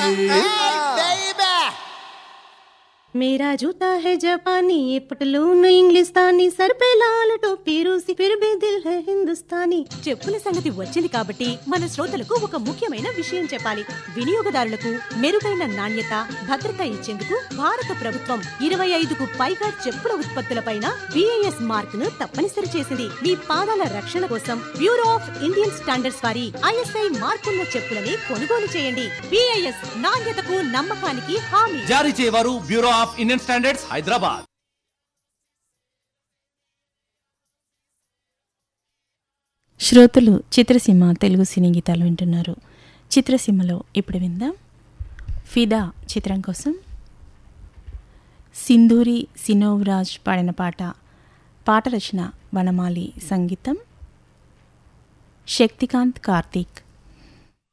मेरा जूता है जापानी, ये पटलून इंग्लिस्तानी, सर पे लाल टोपी रूसी, फिर भी दिल है हिंदुस्तानी. చెప్పుల సంగతి వచ్చింది కాబట్టి మన శ్రోతలకు ఒక ముఖ్యమైన విషయం చెప్పాలి. వినియోగదారులకు మెరుగైన నాణ్యత, భద్రత ఇచ్చేందుకు భారత ప్రభుత్వం 25కు పైగా చెప్పుల ఉత్పత్తులపైన BIS మార్కును తప్పనిసరి చేసింది. మీ పాదాల రక్షణ కోసం బ్యూరో ఆఫ్ ఇండియన్ స్టాండర్డ్స్ వారి ISI మార్కున్న చెప్పులని కొనుగోలు చేయండి. BIS నాణ్యతకు నమ్మకానికి హామీ. జారీ చేయవారు bureau of Indian standards, Hyderabad. శ్రోతలు చిత్రసీమ తెలుగు సినీ గీతాలు వింటున్నారు. చిత్రసీమలో ఇప్పుడు విందాం ఫిదా చిత్రం కోసం సింధూరి సినోవ్రాజ్ పాడిన పాట రచన వనమాలి, సంగీతం శక్తికాంత్ కార్తీక్.